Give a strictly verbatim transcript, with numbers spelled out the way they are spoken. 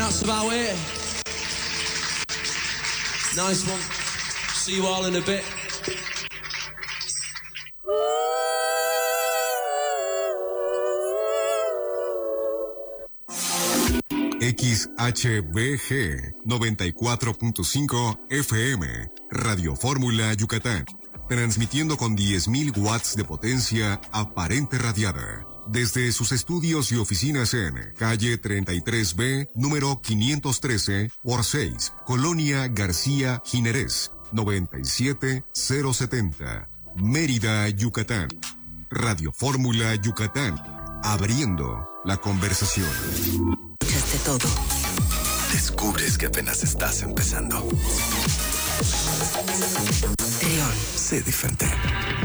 that's about it. Nice one. See you all in a bit. X H B G noventa y cuatro punto cinco F M, Radio Fórmula Yucatán, transmitiendo con diez mil watts de potencia aparente radiada, desde sus estudios y oficinas en calle treinta y tres B, número quinientos trece por seis, Colonia García Jiménez, noventa y siete mil setenta, Mérida, Yucatán. Radio Fórmula Yucatán, abriendo la conversación. Escuchaste todo. Descubres que apenas estás empezando. León. Sé diferente.